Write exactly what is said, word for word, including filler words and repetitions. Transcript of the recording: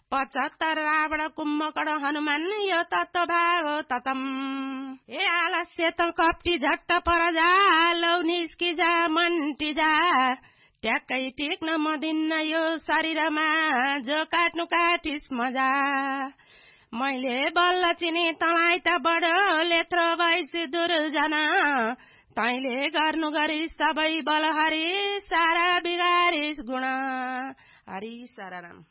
पचहत्तर रावण कुम्भकर्ण हनुमान यो तत्व भाव ततम ए आलस्य त कप्टी झट्ट पर जा लौ निस्की जा मन्टी जा ट्याक्कै टेक्न म दिन्न यो शरीरमा जो काट्नु काटिस मजा मैले बल्ल चिने तँलाई त बडो लेत्र भइस दुर्जना तैले गर्नु गरिस सबै बल हरि सारा बिगारिस गुण हरि शरणम।